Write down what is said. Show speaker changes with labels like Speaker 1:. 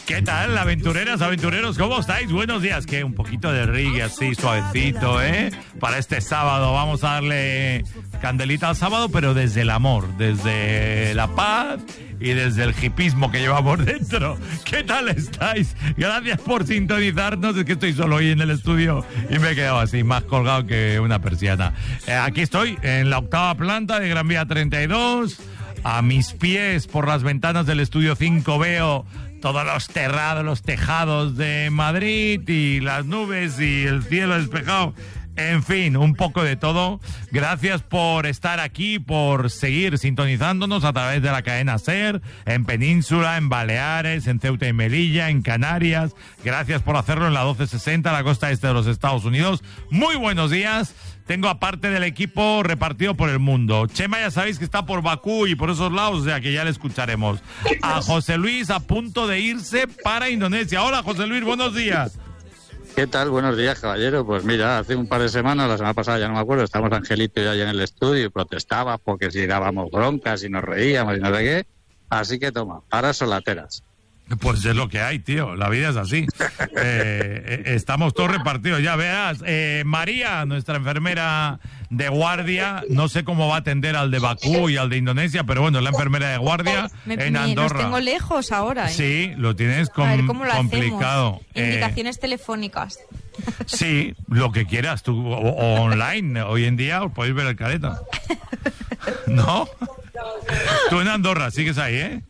Speaker 1: ¿Qué tal, aventureras, aventureros? ¿Cómo estáis? Buenos días. Que un poquito de reggae así suavecito, ¿eh? Para este sábado vamos a darle candelita al sábado, pero desde el amor, desde la paz y desde el hipismo que llevamos dentro. ¿Qué tal estáis? Gracias por sintonizarnos. Es que estoy solo hoy en el estudio y me he quedado así, más colgado que una persiana. Aquí estoy, en la 8ª planta de Gran Vía 32. A mis pies, por las ventanas del estudio 5, veo todos los tejados de Madrid y las nubes y el cielo despejado. En fin, un poco de todo. Gracias por estar aquí, por seguir sintonizándonos a través de la cadena SER, en Península, en Baleares, en Ceuta y Melilla, en Canarias. Gracias por hacerlo en la 1260, la costa este de los Estados Unidos. Muy buenos días. Tengo aparte del equipo repartido por el mundo. Chema ya sabéis que está por Bakú y por esos lados, o sea que ya le escucharemos. A José Luis a punto de irse para Indonesia. Hola José Luis, buenos días.
Speaker 2: ¿Qué tal? Buenos días, caballero. Pues mira, hace un par de semanas, la semana pasada ya no me acuerdo, estábamos Angelito y yo allá en el estudio y protestaba porque si dábamos broncas y nos reíamos y no sé qué. Así que toma, ahora son lateras.
Speaker 1: Pues es lo que hay, tío. La vida es así. Estamos todos repartidos, ya veas. María, nuestra enfermera de guardia, no sé cómo va a atender al de Bakú y al de Indonesia, pero bueno, es la enfermera de guardia en Andorra.
Speaker 3: Los tengo lejos ahora, ¿eh?
Speaker 1: Sí, lo tienes complicado.
Speaker 3: Indicaciones telefónicas.
Speaker 1: Sí, lo que quieras tú, o online. Hoy en día os podéis ver el careta. ¿No? Tú en Andorra, sigues ahí, ¿eh?